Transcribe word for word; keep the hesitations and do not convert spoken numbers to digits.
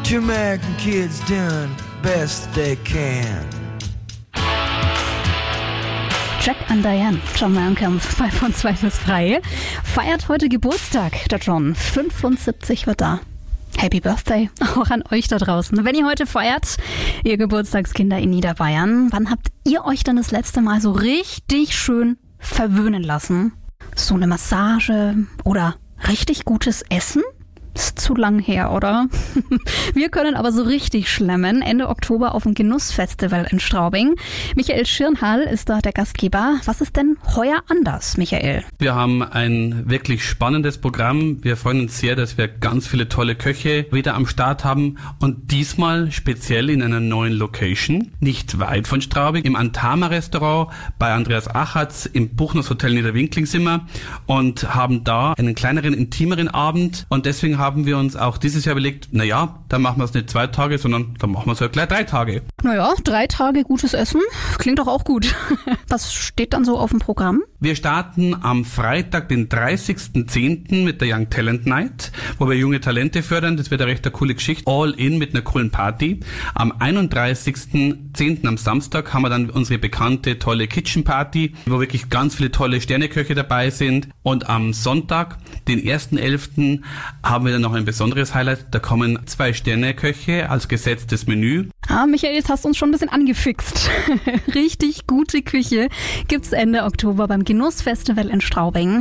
Jamaican kids doing best they can. Jack and Diane, John Mellencamp bei von zwei bis frei, feiert heute Geburtstag. Der John, fünfundsiebzig wird da. Happy Birthday auch an euch da draußen. Wenn ihr heute feiert, ihr Geburtstagskinder in Niederbayern, wann habt ihr euch dann das letzte Mal so richtig schön verwöhnen lassen? So eine Massage oder richtig gutes Essen? Ist zu lang her, oder? Wir können aber so richtig schlemmen. Ende Oktober auf dem Genussfestival in Straubing. Michael Schirnhall ist da der Gastgeber. Was ist denn heuer anders, Michael? Wir haben ein wirklich spannendes Programm. Wir freuen uns sehr, dass wir ganz viele tolle Köche wieder am Start haben. Und diesmal speziell in einer neuen Location. Nicht weit von Straubing, im Antama-Restaurant bei Andreas Achatz im Buchners Hotel Niederwinkling sind wir und haben da einen kleineren, intimeren Abend. Und deswegen haben wir uns auch dieses Jahr überlegt, naja, dann machen wir es nicht zwei Tage, sondern dann machen wir es halt gleich drei Tage. Naja, drei Tage gutes Essen, klingt doch auch gut. Was steht dann so auf dem Programm? Wir starten am Freitag, den dreißigsten zehnten mit der Young Talent Night, wo wir junge Talente fördern. Das wird eine recht eine coole Geschichte. All in mit einer coolen Party. Am einunddreißigsten zehnten am Samstag haben wir dann unsere bekannte tolle Kitchen Party, wo wirklich ganz viele tolle Sterneköche dabei sind. Und am Sonntag, den ersten elften haben wir dann noch ein besonderes Highlight. Da kommen zwei Sterneköche als gesetztes Menü. Ah, Michael, jetzt hast du uns schon ein bisschen angefixt. Richtig gute Küche gibt's Ende Oktober beim Genussfestival in Straubing.